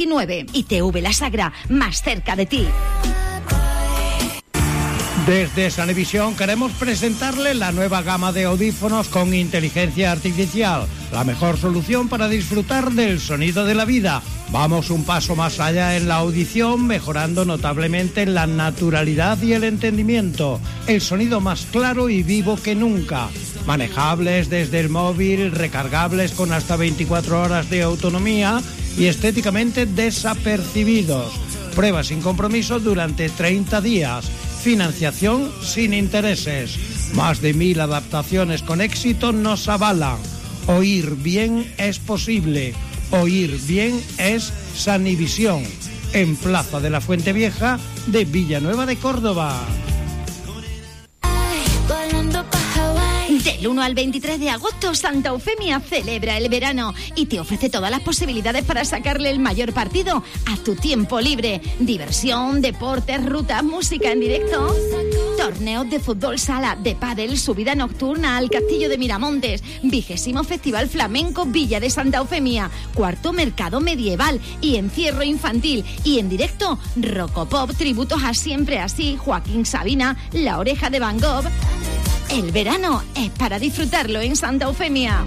29. ITV La Sagra, más cerca de ti. Desde Sanevisión queremos presentarle la nueva gama de audífonos con inteligencia artificial, la mejor solución para disfrutar del sonido de la vida. Vamos un paso más allá en la audición, mejorando notablemente la naturalidad y el entendimiento, el sonido más claro y vivo que nunca. Manejables desde el móvil, recargables con hasta 24 horas de autonomía y estéticamente desapercibidos. Prueba sin compromiso durante 30 días. Financiación sin intereses. Más de 1000 adaptaciones con éxito nos avalan. Oír bien es posible. Oír bien es Sanivisión. En Plaza de la Fuente Vieja de Villanueva de Córdoba. Del 1 al 23 de agosto, Santa Eufemia celebra el verano y te ofrece todas las posibilidades para sacarle el mayor partido a tu tiempo libre. Diversión, deportes, rutas, música en directo, torneos de fútbol sala, de pádel, subida nocturna al Castillo de Miramontes, 20º Festival Flamenco Villa de Santa Eufemia, 4º Mercado Medieval y encierro infantil. Y en directo, Rocopop, tributos a Siempre Así, Joaquín Sabina, La Oreja de Van Gogh. El verano es para disfrutarlo en Santa Eufemia.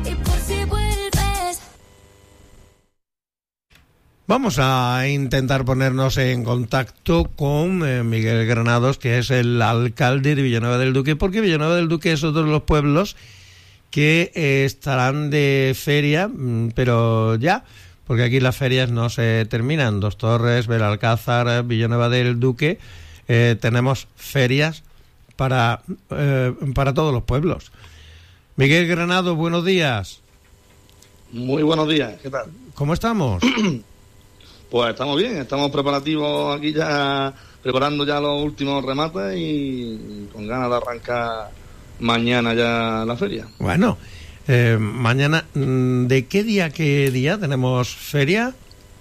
Vamos a intentar ponernos en contacto con Miguel Granados, que es el alcalde de Villanueva del Duque, porque Villanueva del Duque es otro de los pueblos que estarán de feria, pero ya, porque aquí las ferias no se terminan. Dos Torres, Belalcázar, Villanueva del Duque, tenemos ferias para todos los pueblos. Miguel Granado, buenos días. Muy buenos días, ¿qué tal? ¿Cómo estamos? Pues estamos bien, estamos preparativos aquí ya, preparando ya los últimos remates y con ganas de arrancar mañana ya la feria. Bueno, mañana, ¿de qué día a qué día tenemos feria?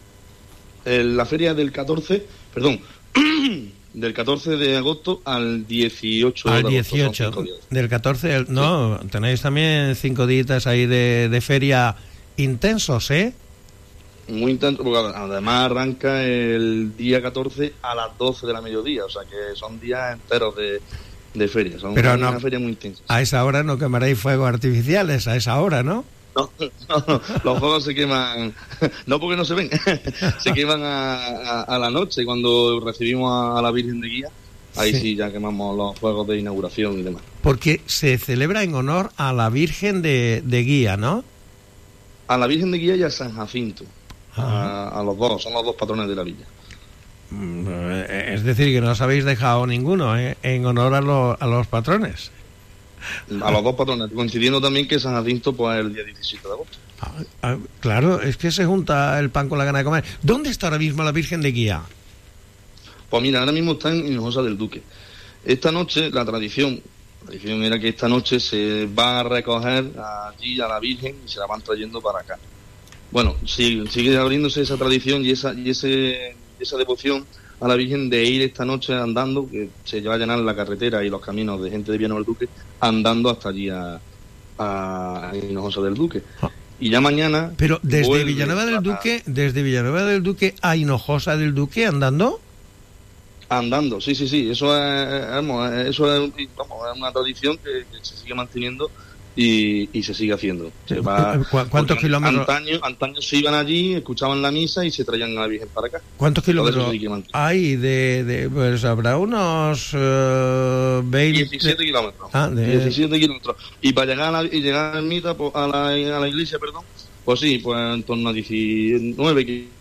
La feria del 14, perdón, del 14 de agosto al 18 de agosto. Al 18, del 14, no, tenéis también 5 días ahí de feria intensos, ¿eh? Muy intenso, porque además arranca el día 14 a las 12 de la mediodía, o sea que son días enteros de feria, son una feria muy intensa. A esa hora no quemaréis fuegos artificiales, a esa hora, ¿no? No, los fuegos se queman, no porque no se ven, se queman a la noche cuando recibimos a la Virgen de Guía, ahí sí ya quemamos los fuegos de inauguración y demás. Porque se celebra en honor a la Virgen de Guía, ¿no? A la Virgen de Guía y a San Jacinto, a los dos, son los dos patrones de la villa. Es decir, que no os habéis dejado ninguno, en honor a los patrones. A los dos patrones, coincidiendo también que San Jacinto pues el día 17 de agosto. Claro, es que se junta el pan con la gana de comer. ¿Dónde está ahora mismo la Virgen de Guía? Pues mira, ahora mismo está en Hinojosa del Duque. Esta noche, la tradición era que esta noche se va a recoger allí a la Virgen y se la van trayendo para acá. Bueno, sigue abriéndose esa tradición y esa devoción a la Virgen de ir esta noche andando, que se va a llenar la carretera y los caminos de gente de Villanueva del Duque, andando hasta allí a Hinojosa del Duque. Y ya mañana... Pero desde Villanueva del Duque a Hinojosa del Duque andando... Andando, sí, eso es una tradición que se sigue manteniendo y se sigue haciendo. ¿Cuántos kilómetros? Antaño se iban allí, escuchaban la misa y se traían a la Virgen para acá. ¿Cuántos kilómetros hay pues habrá unos 17 kilómetros. 17 kilómetros. Y para llegar a la ermita, a la iglesia, pues sí, pues en torno a 19 kilómetros.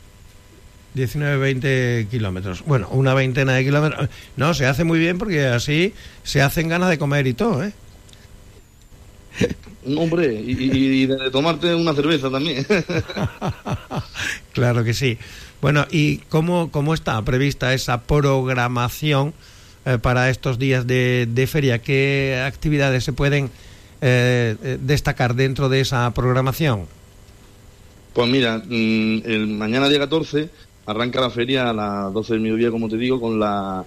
19-20 kilómetros. Bueno, una veintena de kilómetros. No, se hace muy bien porque así se hacen ganas de comer y todo, ¿eh? Hombre, y de tomarte una cerveza también. Claro que sí. Bueno, ¿y cómo está prevista esa programación para estos días de feria? ¿Qué actividades se pueden destacar dentro de esa programación? Pues mira, el mañana día 14 arranca la feria a las 12 del mediodía, como te digo, con la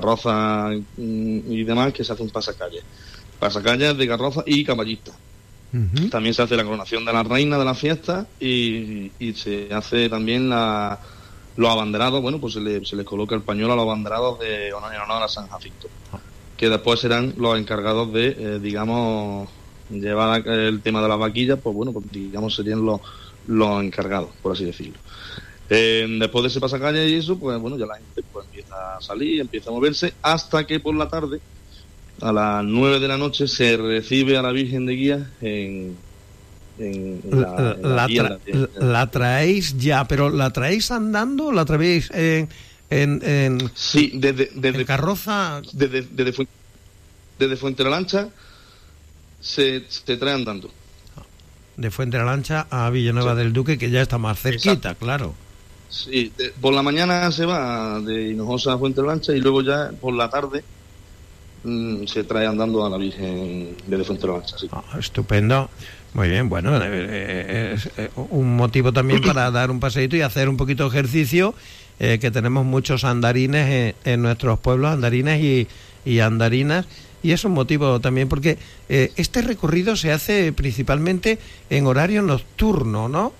carroza y demás, que se hace un pasacalles de carroza y caballista. También se hace la coronación de la reina de la fiesta y se hace también los abanderados. Bueno, pues se les coloca el pañuelo a los abanderados en honor a San Jacinto, que después serán los encargados de, digamos, llevar el tema de las vaquillas, pues bueno, pues digamos serían los encargados, por así decirlo. Después de ese pasacalle y eso, pues bueno, ya la gente pues empieza a salir, empieza a moverse, hasta que por la tarde, a las 9 de la noche, se recibe a la Virgen de Guía la traéis ya, pero ¿la traéis andando? ¿La traéis en sí, desde carroza? Desde Fuentelancha se trae andando. De Fuentelancha a Villanueva del Duque, que ya está más cerquita. Exacto. Claro. Sí, por la mañana se va de Hinojosa a Fuentelancha y luego ya por la tarde se trae andando a la Virgen desde Fuentelancha. Sí. Estupendo. Muy bien, bueno, es un motivo también para dar un paseíto y hacer un poquito de ejercicio, que tenemos muchos andarines en nuestros pueblos, andarines y andarinas, y es un motivo también porque este recorrido se hace principalmente en horario nocturno, ¿no?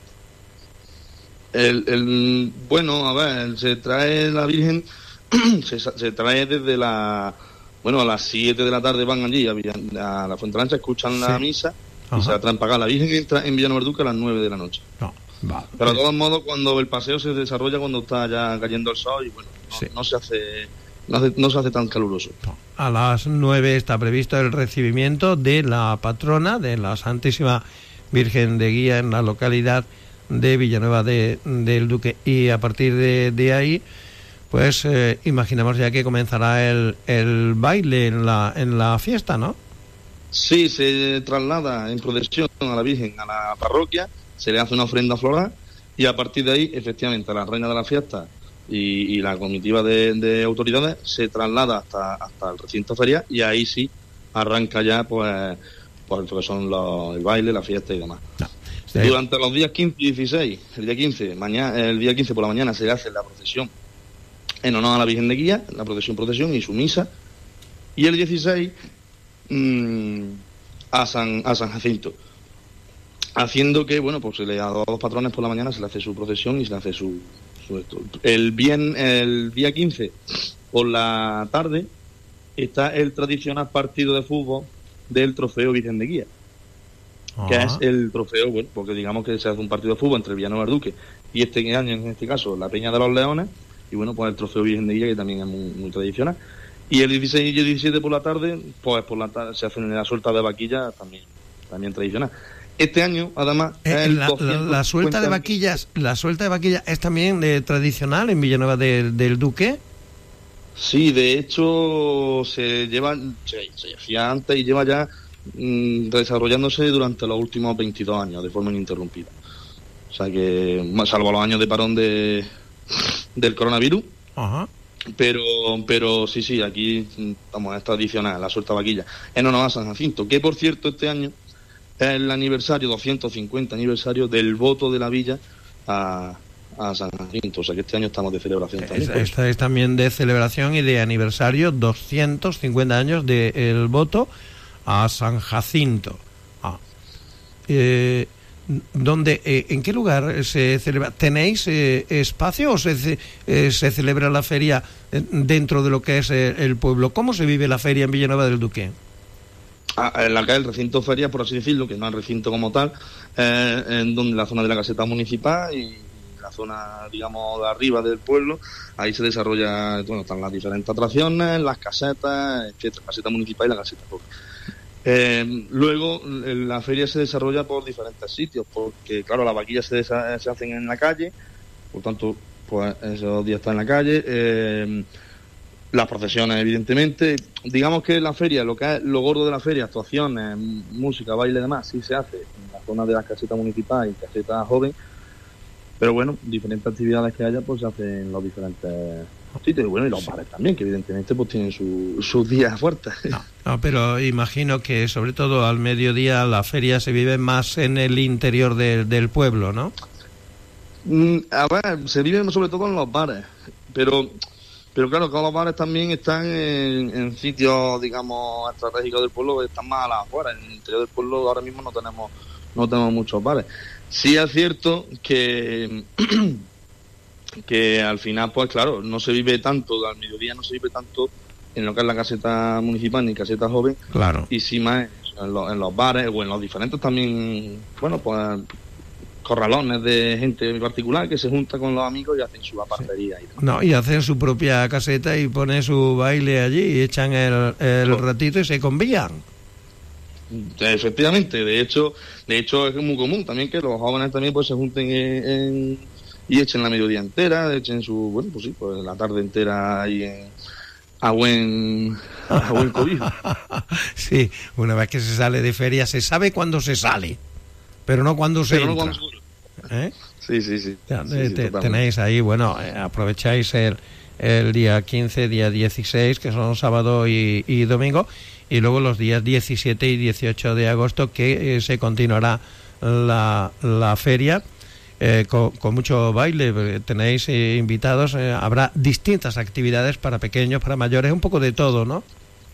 Bueno, a ver, se trae la Virgen, se trae desde a las 7 de la tarde van allí a la Fuentelancha, escuchan la misa. Ajá. Y se la traen para acá. La Virgen entra en Villanueva del Duque a las 9 de la noche. Pero de todos modos, cuando el paseo se desarrolla cuando está ya cayendo el sol y bueno, no se hace tan caluroso. A las 9 está previsto el recibimiento de la patrona de la Santísima Virgen de Guía en la localidad de Villanueva del Duque, y a partir de ahí pues imaginamos ya que comenzará el baile en la fiesta, ¿no? Sí, se traslada en procesión a la Virgen a la parroquia, se le hace una ofrenda floral y a partir de ahí, efectivamente, la reina de la fiesta y la comitiva de autoridades se traslada hasta el recinto ferial y ahí sí arranca ya pues lo que son el baile, la fiesta y demás. No. Sí. Durante los días 15 y 16, el día 15 por la mañana se hace la procesión en honor a la Virgen de Guía, la procesión y su misa, y el 16 a San Jacinto, haciendo que, bueno, pues se le a dos patrones por la mañana se le hace su procesión y se le hace su esto. El día 15 por la tarde está el tradicional partido de fútbol del trofeo Virgen de Guía, que es el trofeo, bueno, porque digamos que se hace un partido de fútbol entre Villanueva del Duque y este año, en este caso, la Peña de los Leones, y bueno, pues el trofeo Virgen de Guía, que también es muy tradicional. Y el 16 y el 17 por la tarde, pues por la tarde se hacen la suelta de vaquillas, también tradicional. Este año, además, la suelta de vaquillas es también tradicional en Villanueva del Duque. Sí, de hecho se hacía antes y lleva ya desarrollándose durante los últimos 22 años de forma ininterrumpida. O sea que, salvo los años de parón del coronavirus. Ajá. Pero sí, aquí es tradicional la suelta de vaquilla en honor a San Jacinto, que por cierto este año es el 250 aniversario del voto de la villa a San Jacinto, o sea que este año estamos de celebración también. Esta es también de celebración y de aniversario, 250 años del voto a San Jacinto. ¿En qué lugar se celebra? ¿Tenéis espacio o se celebra la feria dentro de lo que es el pueblo? ¿Cómo se vive la feria en Villanueva del Duque? En la que el recinto feria, por así decirlo, que no es recinto como tal, en donde la zona de la caseta municipal y la zona, digamos, de arriba del pueblo, ahí se desarrolla, bueno, están las diferentes atracciones, las casetas, etcétera, caseta municipal y la caseta pública. Luego la feria se desarrolla por diferentes sitios, porque claro, las vaquillas se hacen en la calle, por tanto pues esos días están en la calle, las procesiones evidentemente, digamos que la feria, lo que es lo gordo de la feria, actuaciones, música, baile y demás, sí se hace en la zona de las casetas municipales y casetas joven, pero bueno, diferentes actividades que haya pues se hacen en los diferentes sitios, y bueno, y los bares también, que evidentemente pues tienen sus días fuertes. No, pero imagino que sobre todo al mediodía la feria se vive más en el interior del pueblo, ¿no? A ver, se vive sobre todo en los bares, pero Pero claro, todos los bares también están en sitios, digamos, estratégicos del pueblo, están más a las afueras. En el interior del pueblo ahora mismo no tenemos muchos bares. Sí es cierto que al final, pues claro, no se vive tanto, al mediodía no se vive tanto en lo que es la caseta municipal ni caseta joven. Claro. Y sí más en los bares o en los diferentes también, bueno, pues corralones de gente particular que se junta con los amigos y hacen su apartería. Sí. No, y hacen su propia caseta y ponen su baile allí y echan el ratito y se convían. Efectivamente, de hecho es muy común también que los jóvenes también pues se junten y echen la mediodía entera, echen pues la tarde entera ahí a buen cobijo. Sí, una vez que se sale de feria se sabe cuándo se sale, pero no cuando se entra. ¿Eh? Sí. Ya, tenéis ahí, aprovecháis el día 15, día 16, que son sábado y domingo, y luego los días 17 y 18 de agosto que se continuará la feria con mucho baile. Tenéis invitados, habrá distintas actividades para pequeños, para mayores, un poco de todo, ¿no?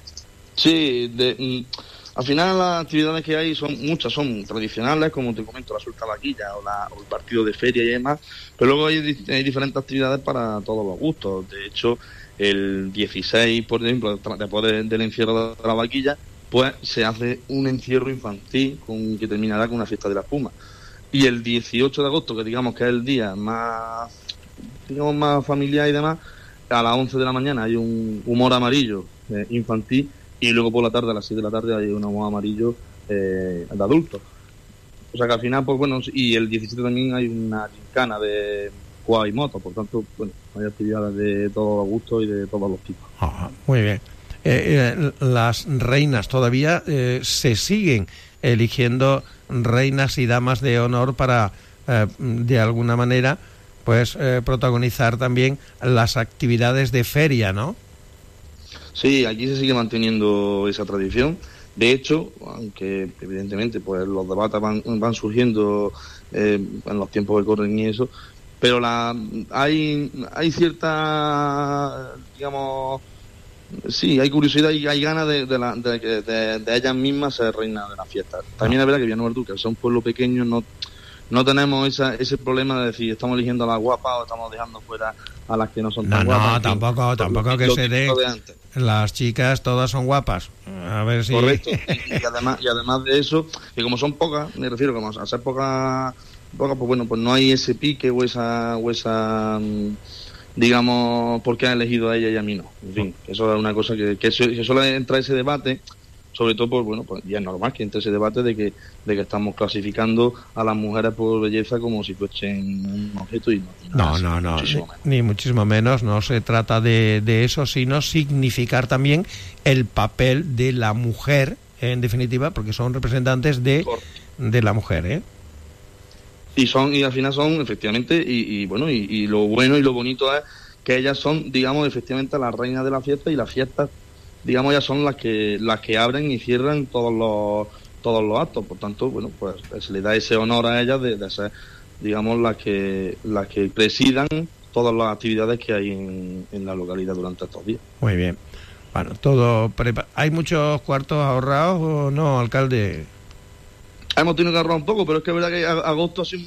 Sí, al final las actividades que hay son tradicionales, como te comento, la suelta vaquilla o el partido de feria y demás, pero luego hay diferentes actividades para todos los gustos. De hecho, el 16, por ejemplo, después del encierro de la vaquilla, pues se hace un encierro infantil que terminará con una fiesta de la espuma. Y el 18 de agosto, que digamos que es el día más familiar y demás, a las 11 de la mañana hay un humor amarillo infantil, y luego por la tarde, a las 6 de la tarde, hay un humor amarillo de adultos. O sea que al final, pues bueno, y el 17 también hay una gincana de quad y moto, por tanto, bueno, hay actividades de todos los gustos y de todos los tipos. Muy bien. Las reinas todavía se siguen eligiendo reinas y damas de honor para, de alguna manera, pues protagonizar también las actividades de feria, ¿no? Sí, aquí se sigue manteniendo esa tradición. De hecho, aunque evidentemente pues los debates van surgiendo en los tiempos que corren y eso, pero hay cierta, digamos, sí, hay curiosidad y hay ganas de ellas mismas ser reinas de la fiesta. También es verdad que Villanueva del Duque, al ser un pueblo pequeño, no tenemos ese problema de decir estamos eligiendo a las guapas o estamos dejando fuera a las que no son tan guapas. No, tampoco que se dé. Las chicas todas son guapas. A ver si. Correcto. Y además de eso, que como son pocas, me refiero, como a ser pocas, pues bueno, pues no hay ese pique o esa digamos, por qué han elegido a ella y a mí no. En fin, eso es una cosa que suele entrar ese debate, sobre todo por, bueno, pues ya es normal que entre ese debate de que estamos clasificando a las mujeres por belleza como si fuesen un objeto y no, ni muchísimo menos. No se trata de eso, sino significar también el papel de la mujer, en definitiva, porque son representantes de la mujer, ¿eh? Y al final son, efectivamente, y lo bueno y lo bonito es que ellas son, digamos, efectivamente las reinas de la fiesta, y las fiestas, digamos, ellas son las que abren y cierran todos los actos. Por tanto, bueno, pues se le da ese honor a ellas de ser, digamos, las que presidan todas las actividades que hay en la localidad durante estos días. Muy bien. Bueno, todo ¿hay muchos cuartos ahorrados o no, alcalde? Hemos tenido que ahorrar un poco, pero es que es verdad que agosto ha sido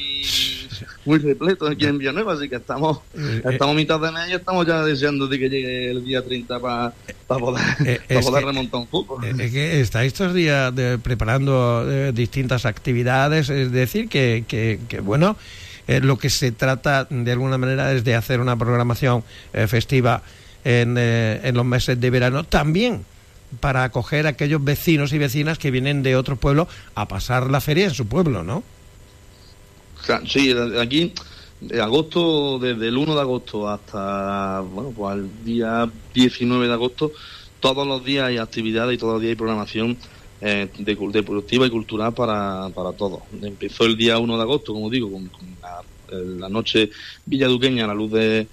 muy repleto aquí en Villanueva, así que estamos mitad de mes y estamos ya deseando de que llegue el día 30 para poder remontar un poco. Es que estáis estos días preparando distintas actividades, es decir, que bueno, lo que se trata de alguna manera es de hacer una programación festiva en los meses de verano, también para acoger a aquellos vecinos y vecinas que vienen de otro pueblo a pasar la feria en su pueblo, ¿no? Sí, aquí agosto, desde el 1 de agosto hasta, bueno, pues el día 19 de agosto, todos los días hay actividades y todos los días hay programación deportiva y cultural para todos. Empezó el día 1 de agosto, como digo, con la noche villaduqueña a la luz de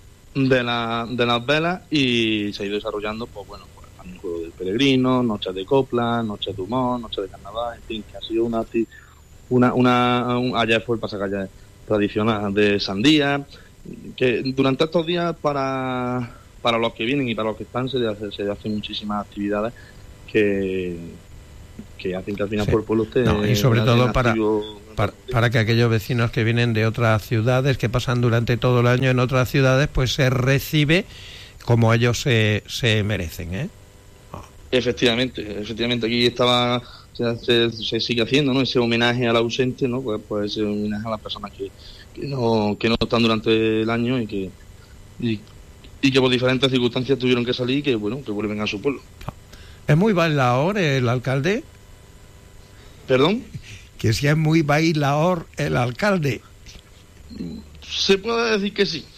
las velas, y se ha ido desarrollando, pues bueno, el juego del peregrino, noches de copla, noches de humor, noches de carnaval, en fin, que ha sido ayer fue el pasacalle tradicional de sandía, que durante estos días para los que vienen y para los que están se hacen muchísimas actividades que hacen que al final por el pueblo esté... No, y sobre todo para que aquellos vecinos que vienen de otras ciudades, que pasan durante todo el año en otras ciudades, pues se recibe como ellos se merecen, ¿eh? Efectivamente, aquí se sigue haciendo, ¿no? Ese homenaje al ausente, ¿no? Pues ese homenaje a las personas que no están durante el año y que por diferentes circunstancias tuvieron que salir y que vuelven a su pueblo. ¿Es muy bailador el alcalde? ¿Perdón? Que si es muy bailador el alcalde. Se puede decir que sí.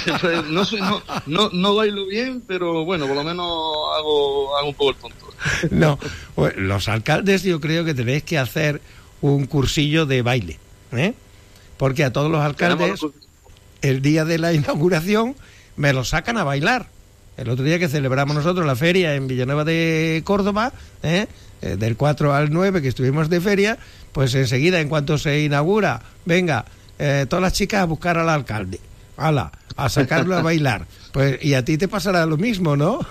No bailo bien, pero bueno, por lo menos hago un poco el tonto. No, pues los alcaldes yo creo que tenéis que hacer un cursillo de baile, ¿eh? Porque a todos los alcaldes el día de la inauguración me los sacan a bailar. El otro día que celebramos nosotros la feria en Villanueva de Córdoba, del 4 al 9 que estuvimos de feria, pues enseguida, en cuanto se inaugura, venga, todas las chicas a buscar al alcalde, a sacarlo a bailar. Pues y a ti te pasará lo mismo, ¿no?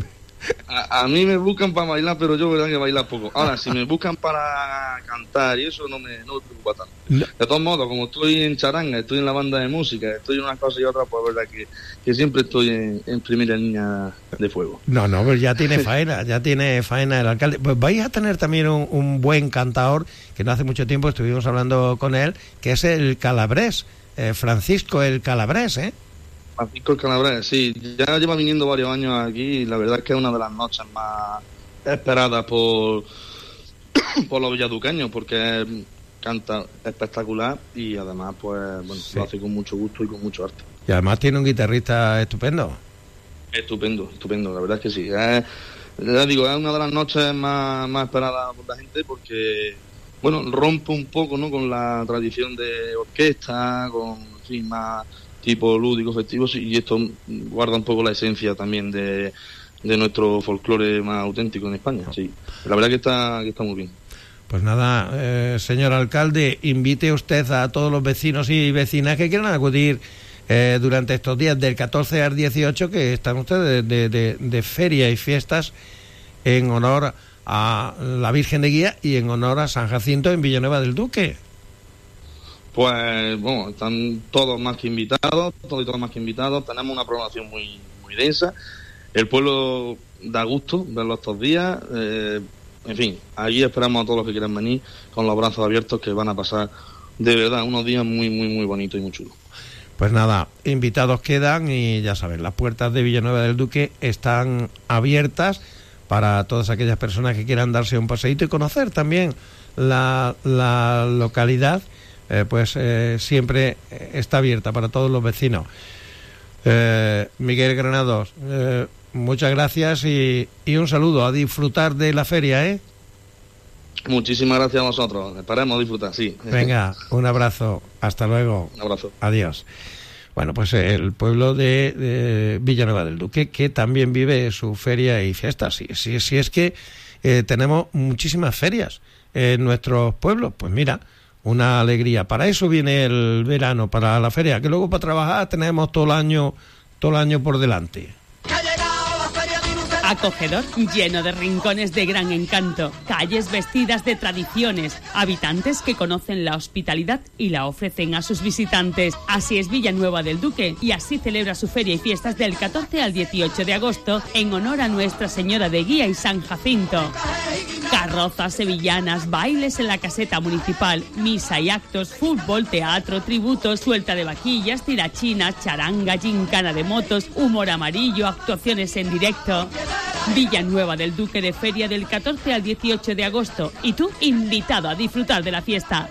A mí me buscan para bailar, pero yo verdad que bailar poco. Ahora, si me buscan para cantar y eso no me preocupa tanto. No. De todos modos, como estoy en charanga, estoy en la banda de música, estoy en unas cosas y otras, pues verdad que siempre estoy en primera línea de fuego. No, pues ya tiene faena el alcalde. Pues vais a tener también un buen cantador, que no hace mucho tiempo estuvimos hablando con él, que es el Calabrés, Francisco el Calabrés, ¿eh? Francisco el Calabrés, sí, ya lleva viniendo varios años aquí y la verdad es que es una de las noches más esperadas por los villaduqueños, porque canta espectacular y además pues sí, lo hace con mucho gusto y con mucho arte. Y además tiene un guitarrista estupendo. Estupendo, la verdad es que sí. Ya digo, es una de las noches más esperadas por la gente porque, rompe un poco, ¿no?, con la tradición de orquesta, con, en fin, más tipo lúdico, festivo, y esto guarda un poco la esencia también de nuestro folclore más auténtico en España. Sí, la verdad que está muy bien. Pues nada, señor alcalde, invite usted a todos los vecinos y vecinas que quieran acudir durante estos días del 14 al 18, que están ustedes de feria y fiestas en honor a la Virgen de Guía y en honor a San Jacinto en Villanueva del Duque. Pues están todos más que invitados, tenemos una programación muy muy densa, el pueblo da gusto verlo estos días, en fin, allí esperamos a todos los que quieran venir con los brazos abiertos, que van a pasar de verdad unos días muy muy muy bonitos y muy chulos. Pues nada, invitados quedan y ya saben, las puertas de Villanueva del Duque están abiertas para todas aquellas personas que quieran darse un paseíto y conocer también la localidad. Siempre está abierta para todos los vecinos. Miguel Granados, muchas gracias y un saludo, a disfrutar de la feria, ¿eh? Muchísimas gracias a vosotros, esperemos disfrutar, sí. Venga, un abrazo, hasta luego. Un abrazo. Adiós. Bueno, pues el pueblo de Villanueva del Duque, que también vive su feria y fiestas. Si es que tenemos muchísimas ferias en nuestros pueblos, pues mira, una alegría. Para eso viene el verano, para la feria, que luego para trabajar tenemos todo el año por delante. Acogedor, lleno de rincones de gran encanto, calles vestidas de tradiciones, habitantes que conocen la hospitalidad y la ofrecen a sus visitantes. Así es Villanueva del Duque, y así celebra su feria y fiestas del 14 al 18 de agosto en honor a Nuestra Señora de Guía y San Jacinto. Carrozas sevillanas, bailes en la caseta municipal, misa y actos, fútbol, teatro, tributos, suelta de vaquillas, tirachinas, charanga, gincana de motos, humor amarillo, actuaciones en directo. Villanueva del Duque de feria del 14 al 18 de agosto, y tú invitado a disfrutar de la fiesta.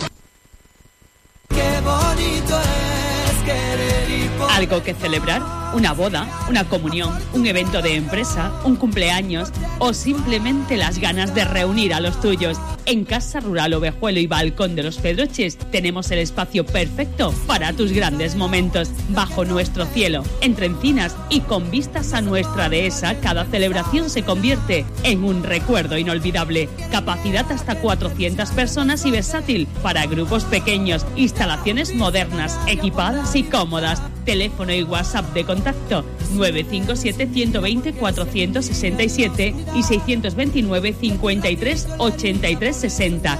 ¿Algo que celebrar? una boda, una comunión, un evento de empresa, un cumpleaños o simplemente las ganas de reunir a los tuyos. En Casa Rural Ovejuelo y Balcón de los Pedroches tenemos el espacio perfecto para tus grandes momentos. Bajo nuestro cielo, entre encinas y con vistas a nuestra dehesa, cada celebración se convierte en un recuerdo inolvidable. Capacidad hasta 400 personas y versátil para grupos pequeños. Instalaciones modernas, equipadas y cómodas. Teléfono y WhatsApp de contacto 957 120 467 y 629 53 83 60.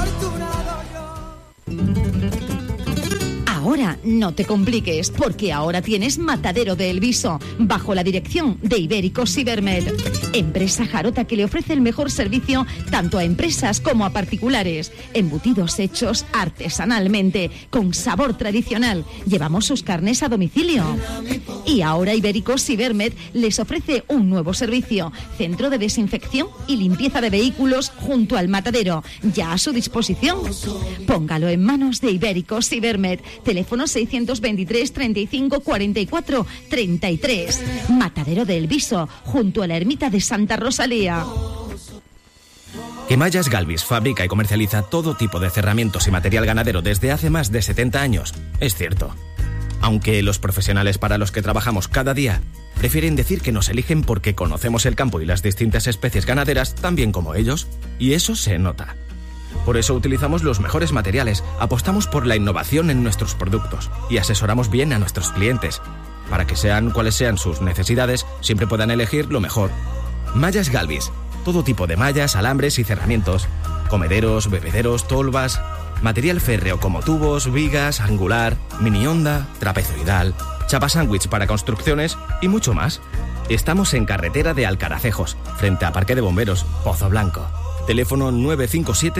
Ahora no te compliques, porque ahora tienes Matadero de El Viso, bajo la dirección de Ibérico Cibermed, empresa jarota que le ofrece el mejor servicio tanto a empresas como a particulares. Embutidos hechos artesanalmente, con sabor tradicional. Llevamos sus carnes a domicilio. Y ahora Ibérico Cibermed les ofrece un nuevo servicio, centro de desinfección y limpieza de vehículos junto al matadero, ya a su disposición. Póngalo en manos de Ibérico Cibermed. Teléfono 623 35 44 33. Matadero de El Viso, junto a la ermita de Santa Rosalía. Que Mallas Galvis fabrica y comercializa todo tipo de cerramientos y material ganadero desde hace más de 70 años, es cierto. Aunque los profesionales para los que trabajamos cada día prefieren decir que nos eligen porque conocemos el campo y las distintas especies ganaderas tan bien como ellos, y eso se nota. Por eso utilizamos los mejores materiales, apostamos por la innovación en nuestros productos y asesoramos bien a nuestros clientes. Para que sean cuales sean sus necesidades, siempre puedan elegir lo mejor. Mallas Galvis, todo tipo de mallas, alambres y cerramientos. Comederos, bebederos, tolvas, material férreo como tubos, vigas, angular, mini onda, trapezoidal, chapa sándwich para construcciones y mucho más. Estamos en carretera de Alcaracejos, frente a Parque de Bomberos, Pozo Blanco. Teléfono 957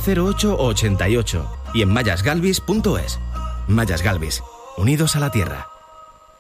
770888 y en mallasgalvis.es. Mallas Galvis, unidos a la tierra.